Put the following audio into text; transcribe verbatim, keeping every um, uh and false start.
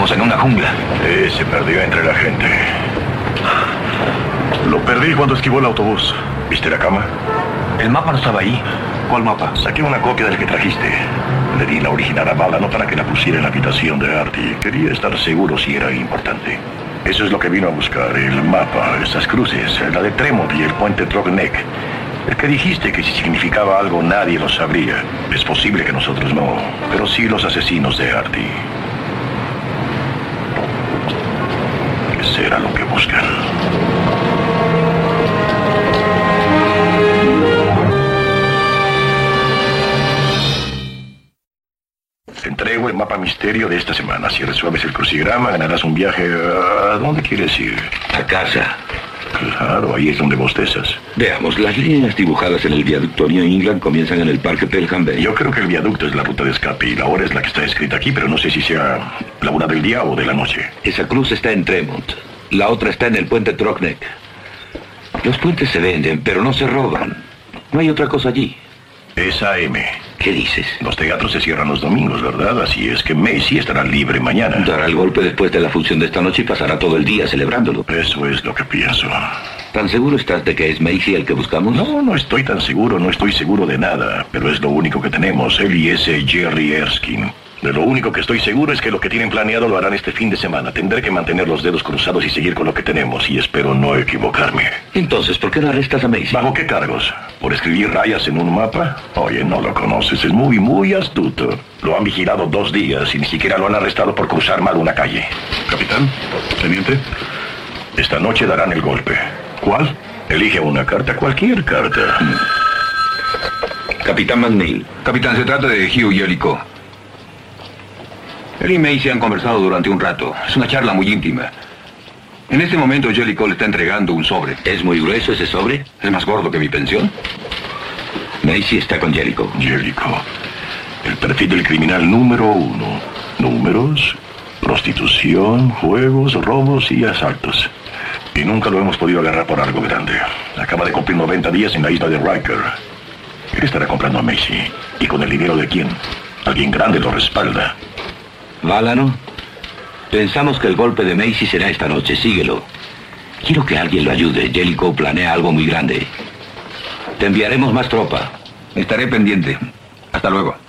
Estamos en una jungla. Eh, se perdió entre la gente. Lo perdí cuando esquivó el autobús. ¿Viste la cama? El mapa no estaba ahí. ¿Cuál mapa? Saqué una copia del que trajiste. Le di la original a Bala, no para que la pusiera en la habitación de Artie. Quería estar seguro si era importante. Eso es lo que vino a buscar, el mapa, esas cruces, la de Tremont y el puente Trogneck. El que dijiste que si significaba algo nadie lo sabría. Es posible que nosotros no, pero sí los asesinos de Artie. ¿Qué será lo que buscan? Te entrego el mapa misterio de esta semana. Si resuelves el crucigrama, ganarás un viaje... ¿A dónde quieres ir? A casa. Claro, ahí es donde bostezas. Veamos, las líneas dibujadas en el viaducto New England comienzan en el parque Pelham Bay. Yo creo que el viaducto es la ruta de escape y la hora es la que está escrita aquí, pero no sé si sea la una del día o de la noche. Esa cruz está en Tremont. La otra está en el puente Trogneck. Los puentes se venden, pero no se roban. No hay otra cosa allí. Es A M. ¿Qué dices? Los teatros se cierran los domingos, ¿verdad? Así es que Macy estará libre mañana. Dará el golpe después de la función de esta noche y pasará todo el día celebrándolo. Eso es lo que pienso. ¿Tan seguro estás de que es Macy el que buscamos? No, no estoy tan seguro, no estoy seguro de nada. Pero es lo único que tenemos, él y ese Jerry Erskine. De lo único que estoy seguro es que lo que tienen planeado lo harán este fin de semana. Tendré que mantener los dedos cruzados y seguir con lo que tenemos, y espero no equivocarme. Entonces, ¿por qué no arrestas a Macy? ¿Bajo qué cargos? ¿Por escribir rayas en un mapa? Oye, no lo conoces, es muy, muy astuto. Lo han vigilado dos días y ni siquiera lo han arrestado por cruzar mal una calle. Capitán, teniente, esta noche darán el golpe. ¿Cuál? Elige una carta, cualquier carta. Capitán McNeil. Capitán, se trata de Hugh Jellicoe. Él y Macy han conversado durante un rato. Es una charla muy íntima. En este momento Jellicoe le está entregando un sobre. ¿Es muy grueso ese sobre? ¿Es más gordo que mi pensión? Macy está con Jellicoe. Jellicoe. El perfil del criminal número uno. Números, prostitución, juegos, robos y asaltos. Y nunca lo hemos podido agarrar por algo grande. Acaba de cumplir noventa días en la isla de Riker. Él estará comprando a Macy. ¿Y con el dinero de quién? Alguien grande lo respalda. Válano, pensamos que el golpe de Macy será esta noche. Síguelo. Quiero que alguien lo ayude. Jellicoe planea algo muy grande. Te enviaremos más tropa. Estaré pendiente. Hasta luego.